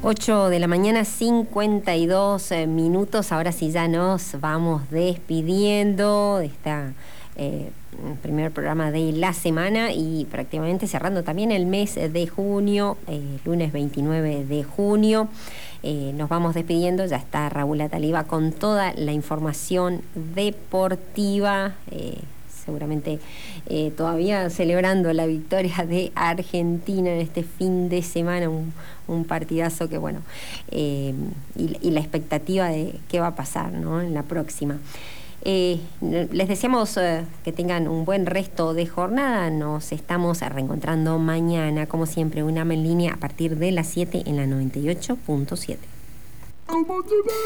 8 de la mañana, 52 minutos. Ahora sí ya nos vamos despidiendo de esta primer programa de la semana y prácticamente cerrando también el mes de junio, lunes 29 de junio. Nos vamos despidiendo, ya está Raúl Ataliba con toda la información deportiva. Seguramente todavía celebrando la victoria de Argentina en este fin de semana, un partidazo que bueno, y la expectativa de qué va a pasar, ¿no?, en la próxima. Les deseamos que tengan un buen resto de jornada. Nos estamos reencontrando mañana, como siempre, una en línea a partir de las 7 en la 98.7.